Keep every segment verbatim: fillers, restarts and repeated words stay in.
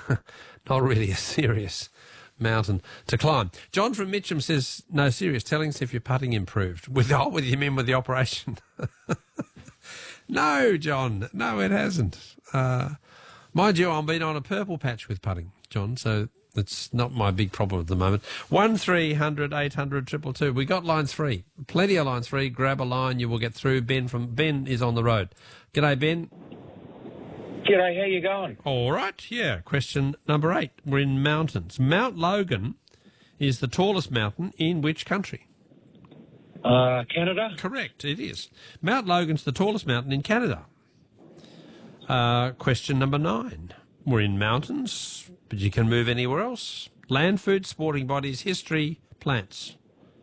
not really a serious mountain to climb. John from Mitcham says, no, serious, telling us if your putting improved. With, oh, with you mean with the operation? No, John, no, it hasn't. Uh, mind you, I'm been on a purple patch with putting, John, so it's not my big problem at the moment. One three hundred eight hundred two two two. We got lines free. Plenty of lines free. Grab a line, you will get through. Ben from Ben is on the road. G'day, Ben. G'day, how you going? All right, yeah. Question number eight. We're in mountains. Mount Logan is the tallest mountain in which country? Uh, Canada? Correct, it is. Mount Logan's the tallest mountain in Canada. Uh, question number nine. We're in mountains, but you can move anywhere else. Land, food, sporting bodies, history, plants.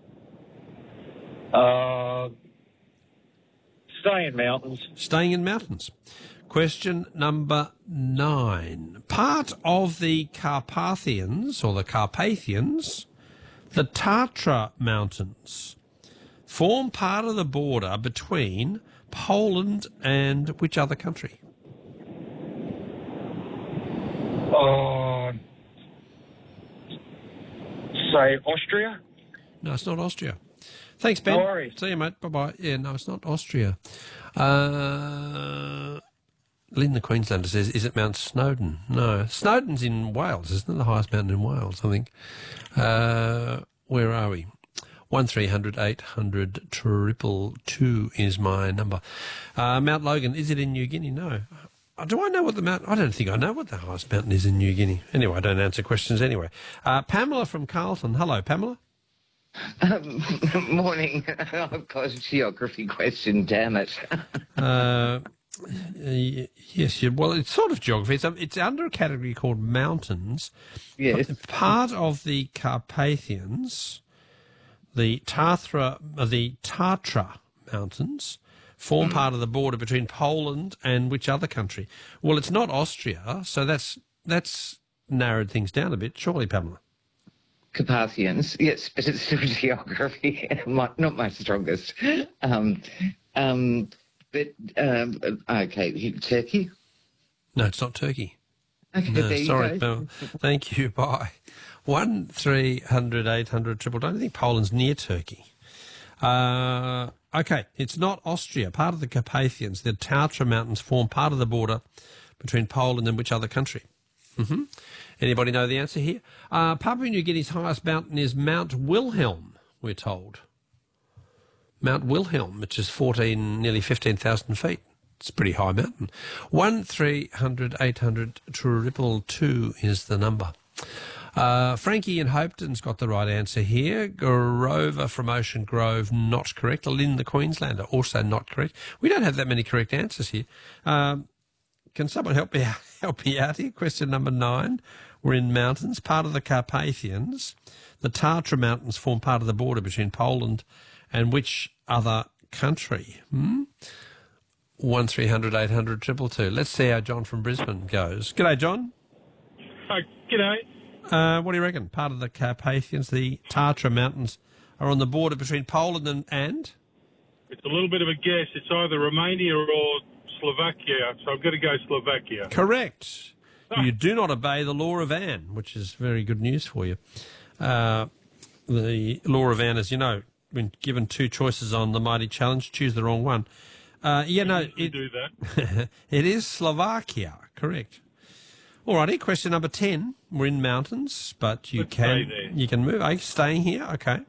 Uh, stay in mountains. Staying in mountains. Question number nine. Part of the Carpathians, or the Carpathians, the Tatra Mountains, form part of the border between Poland and which other country? Uh, say Austria? No, it's not Austria. Thanks, Ben. No worries. See you, mate. Bye-bye. Yeah, no, it's not Austria. Uh, Lynn the Queenslander says, is it Mount Snowdon? No. Snowdon's in Wales, isn't it? The highest mountain in Wales, I think. Uh, where are we? One three hundred eight hundred triple two is my number. Uh, Mount Logan, is it in New Guinea? No. Uh, Do I know what the mountain... I don't think I know what the highest mountain is in New Guinea. Anyway, I don't answer questions anyway. Uh, Pamela from Carlton. Hello, Pamela. Um, morning. I've got a geography question, damn it. uh, yes, you, well, it's sort of geography. It's, it's under a category called mountains. Yes. Part of the Carpathians, the Tatra, uh, the Tatra Mountains, form mm. part of the border between Poland and which other country? Well, it's not Austria, so that's that's narrowed things down a bit, surely, Pamela. Carpathians, yes, but it's still geography, not my strongest. Um, um, but, um, okay, Turkey? No, it's not Turkey. Okay, no, there you sorry, go. Pamela. Thank you, bye. One three hundred eight hundred triple. I don't think Poland's near Turkey. Uh, okay, it's not Austria. Part of the Carpathians, the Tatra Mountains form part of the border between Poland and which other country? Mm-hmm. Anybody know the answer here? Uh, Papua New Guinea's highest mountain is Mount Wilhelm, we're told. Mount Wilhelm, which is fourteen, nearly fifteen thousand feet. It's a pretty high mountain. One three hundred eight hundred triple two is the number. Uh, Frankie in Hopeton's got the right answer here. Grover from Ocean Grove, not correct. Lynn the Queenslander, also not correct. We don't have that many correct answers here. Um, can someone help me out, help me out here? Question number nine. We're in mountains, part of the Carpathians. The Tatra Mountains form part of the border between Poland and which other country? Hmm? One three hundred eight hundred triple two. Let's see how John from Brisbane goes. G'day, John. Uh, g'day. Uh, what do you reckon? Part of the Carpathians, the Tatra Mountains, are on the border between Poland and, and? It's a little bit of a guess. It's either Romania or Slovakia, so I've got to go Slovakia. Correct. Ah. You do not obey the law of Anne, which is very good news for you. Uh, the law of Anne, as you know, when given two choices on the Mighty Challenge, choose the wrong one. Uh, yeah, no, it, do that. It is Slovakia, correct. All righty, question number ten. We're in mountains, but you Let's can stay there. you can move. Are you staying here? Okay.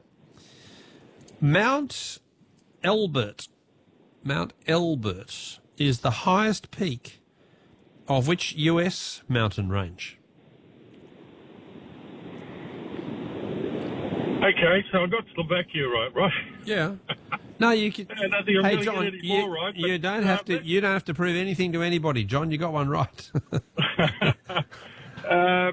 Mount Elbert. Mount Elbert is the highest peak of which U S mountain range? Okay, so I got Slovakia right, right? Yeah. No, you can. I don't think I'm Hey, going to John, get any you, more right. you but, don't uh, have to. You don't have to prove anything to anybody, John. You got one right. uh,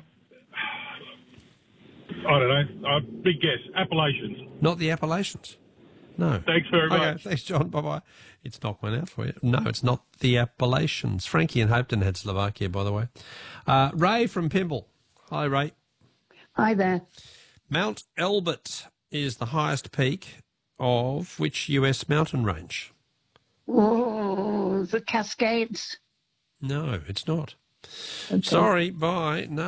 I don't know. Uh, big guess. Appalachians. Not the Appalachians. No. Thanks very Okay, much. thanks, John. Bye-bye. It's knocked one out for you. No, it's not the Appalachians. Frankie in Hopeton had Slovakia, by the way. Uh, Ray from Pimble. Hi, Ray. Hi there. Mount Elbert is the highest peak of which U S mountain range? Oh, the Cascades. No, it's not. Okay. Sorry, bye. No.